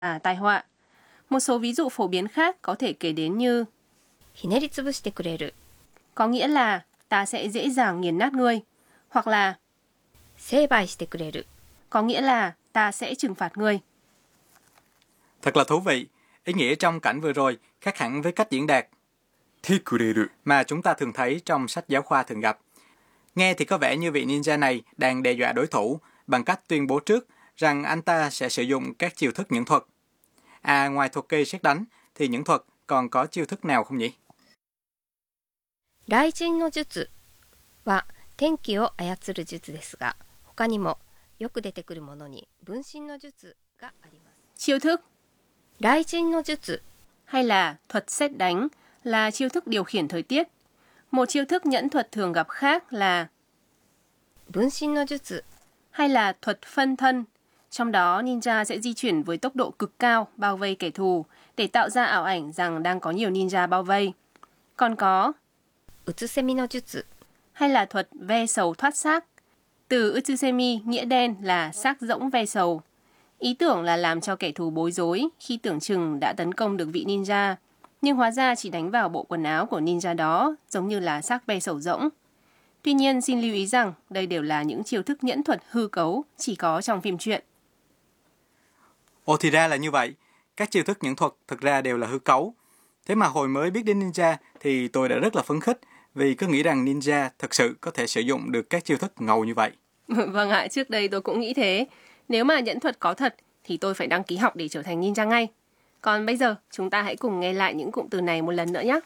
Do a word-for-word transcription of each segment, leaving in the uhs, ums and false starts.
à, tai họa. Một số ví dụ phổ biến khác có thể kể đến như ひねりつぶしてくれる có nghĩa là ta sẽ dễ dàng nghiền nát ngươi, hoặc là 成敗してくれる có nghĩa là ta sẽ trừng phạt ngươi. Thật là thú vị. Ý nghĩa trong cảnh vừa rồi khác hẳn với cách diễn đạt てくれる mà chúng ta thường thấy trong sách giáo khoa thường gặp. Nghe thì có vẻ như vị ninja này đang đe dọa đối thủ bằng cách tuyên bố trước rằng anh ta sẽ sử dụng các chiêu thức nhẫn thuật. À, ngoài thuật kỳ sét đánh thì nhẫn thuật còn có chiêu thức nào không nhỉ? 雷神の術は天気を操る術ですが、他にもよく出てくるものに分身の術があります。 Chiêu thức 雷神の術 hay là thuật sét đánh là chiêu thức điều khiển thời tiết. Một chiêu thức nhẫn thuật thường gặp khác là 分身の術 hay là thuật phân thân. Trong đó, ninja sẽ di chuyển với tốc độ cực cao bao vây kẻ thù để tạo ra ảo ảnh rằng đang có nhiều ninja bao vây. Còn có うつせみの術 hay là thuật ve sầu thoát xác. Từ Utsusemi nghĩa đen là xác rỗng ve sầu. Ý tưởng là làm cho kẻ thù bối rối khi tưởng chừng đã tấn công được vị ninja, nhưng hóa ra chỉ đánh vào bộ quần áo của ninja đó, giống như là xác ve sầu rỗng. Tuy nhiên, xin lưu ý rằng đây đều là những chiêu thức nhẫn thuật hư cấu, chỉ có trong phim truyện. Ồ, thì ra là như vậy. Các chiêu thức nhẫn thuật thực ra đều là hư cấu. Thế mà hồi mới biết đến ninja thì tôi đã rất là phấn khích vì cứ nghĩ rằng ninja thực sự có thể sử dụng được các chiêu thức ngầu như vậy. Vâng ạ, trước đây tôi cũng nghĩ thế. Nếu mà nhẫn thuật có thật thì tôi phải đăng ký học để trở thành ninja ngay. Còn bây giờ, chúng ta hãy cùng nghe lại những cụm từ này một lần nữa nhé.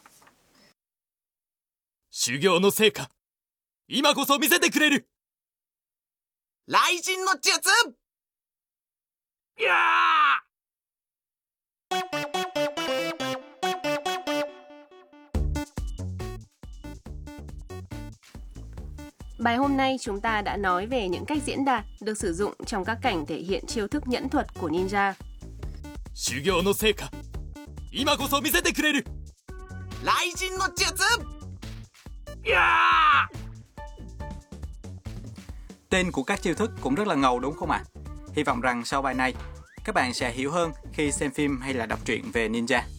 修行の成果今こそ見せてくれる雷神の術いやー Bài hôm nay chúng ta đã nói về những cách diễn đạt được sử dụng trong các cảnh thể hiện chiêu thức nhẫn thuật của ninja. 修行の成果今こそ見せてくれる雷神の術いやー Tên của các chiêu thức cũng rất là ngầu đúng không ạ? Hy vọng rằng sau bài này, các bạn sẽ hiểu hơn khi xem phim hay là đọc truyện về ninja.